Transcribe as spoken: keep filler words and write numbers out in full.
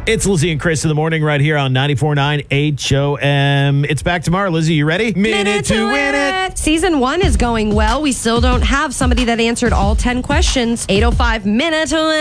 It's Lizzie and Chris in the morning right here on ninety-four point nine H O M. It's back tomorrow. Lizzie, you ready? Minute, Minute to, to win it. it. Season one is going well. We still don't have somebody that answered all ten questions. eight oh five Minute to Win